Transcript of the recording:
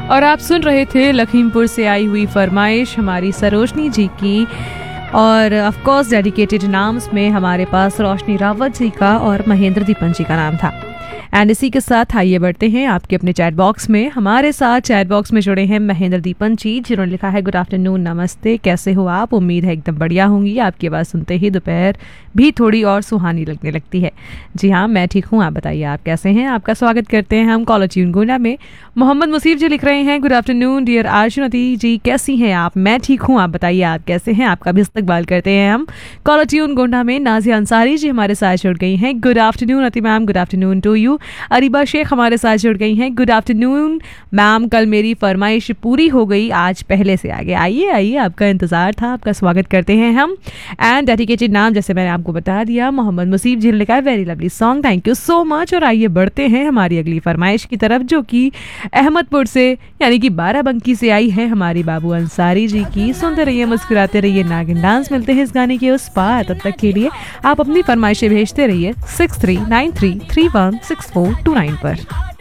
और आप सुन रहे थे लखीमपुर से आई हुई फरमाइश हमारी सरोजनी जी की। और ऑफ कोर्स डेडिकेटेड नाम्स में हमारे पास रोशनी रावत जी का और महेंद्र दीपन जी का नाम था। एंड इसी के साथ आइए बढ़ते हैं आपके अपने चैट बॉक्स में। हमारे साथ चैट बॉक्स में जुड़े हैं महेंद्र दीपन जी, जिन्होंने लिखा है गुड आफ्टरनून, नमस्ते, कैसे हो आप? उम्मीद है एकदम बढ़िया होंगी। आपकी आवाज़ सुनते ही दोपहर भी थोड़ी और सुहानी लगने लगती है। जी हाँ, मैं ठीक हूँ, आप बताइए आप कैसे हैं? आपका स्वागत करते हैं हम कॉलर ट्यून गुना में। मोहम्मद मुसीफ जी लिख रहे हैं गुड आफ्टरनून डियर आशुनती जी, कैसी हैं आप? मैं ठीक हूँ, आप बताइए आप कैसे हैं? आपका भी इस्तकबाल करते हैं हम कॉलर ट्यून गोंडा में। नाजिया अंसारी जी हमारे साथ जुड़ गई हैं, गुड आफ्टरनून अति ma'am, good afternoon to you. Areeba Sheikh हमारे साथ जुड़ गई हैं, गुड आफ्टरनून मैम, कल मेरी फरमाइश पूरी हो गई, आज पहले से आगे। आइए आइए, आपका इंतजार था, आपका स्वागत करते हैं हम। एंड डेडिकेटेड नाम जैसे मैंने आपको बता दिया, मोहम्मद मुसीफ जी ने लिखा है very lovely song, thank you so much. और आइए बढ़ते हैं हमारी अगली फरमाइश की तरफ, जो कि अहमदपुर से यानी कि बाराबंकी से आई है हमारी बाबू अंसारी जी की। सुनते रहिए, मुस्कुराते रहिए, नागिन डांस। मिलते हैं इस गाने के उस पार, तब तक के लिए आप अपनी फरमाइशें भेजते रहिए 6393316429 पर।